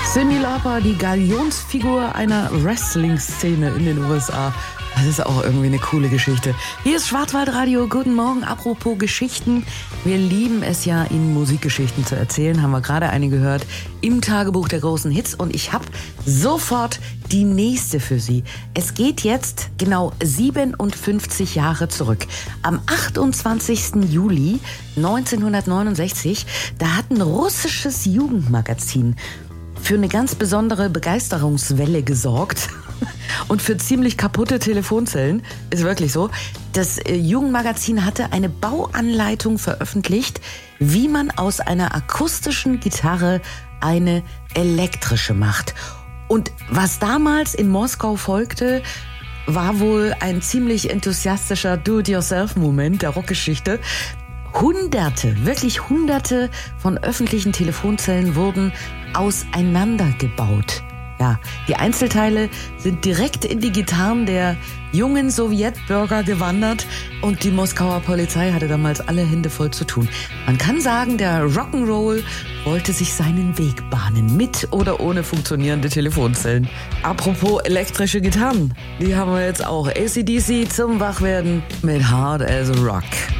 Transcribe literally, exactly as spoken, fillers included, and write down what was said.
Cyndi Lauper, die Galionsfigur einer Wrestling-Szene in den U S A. Das ist auch irgendwie eine coole Geschichte. Hier ist Schwarzwaldradio. Guten Morgen. Apropos Geschichten. Wir lieben es ja, Ihnen Musikgeschichten zu erzählen. Haben wir gerade eine gehört im Tagebuch der großen Hits. Und ich habe sofort die nächste für Sie. Es geht jetzt genau siebenundfünfzig Jahre zurück. Am achtundzwanzigsten Juli neunzehnhundertneunundsechzig, da hat ein russisches Jugendmagazin für eine ganz besondere Begeisterungswelle gesorgt. Und für ziemlich kaputte Telefonzellen, ist wirklich so. Das äh, Jugendmagazin hatte eine Bauanleitung veröffentlicht, wie man aus einer akustischen Gitarre eine elektrische macht. Und was damals in Moskau folgte, war wohl ein ziemlich enthusiastischer Do-it-yourself-Moment der Rockgeschichte. Hunderte, wirklich Hunderte von öffentlichen Telefonzellen wurden auseinandergebaut. Ja, die Einzelteile sind direkt in die Gitarren der jungen Sowjetbürger gewandert und die Moskauer Polizei hatte damals alle Hände voll zu tun. Man kann sagen, der Rock'n'Roll wollte sich seinen Weg bahnen, mit oder ohne funktionierende Telefonzellen. Apropos elektrische Gitarren, die haben wir jetzt auch. A C D C zum Wachwerden mit Hard as a Rock.